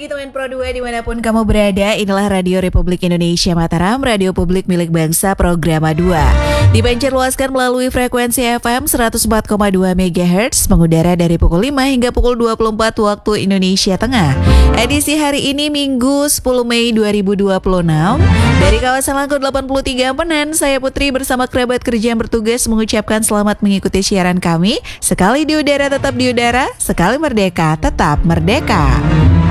Gitu Pro 2 dimanapun kamu berada, inilah Radio Republik Indonesia Mataram, radio publik milik bangsa Programa 2. Dipancar luaskan melalui frekuensi FM 104,2 MHz, mengudara dari pukul 5 hingga pukul 24 waktu Indonesia Tengah. Edisi hari ini Minggu 10 Mei 2026. Dari kawasan Langko 83 Penen, saya Putri bersama kerabat kerja yang bertugas mengucapkan selamat mengikuti siaran kami. Sekali di udara tetap di udara, sekali merdeka tetap merdeka.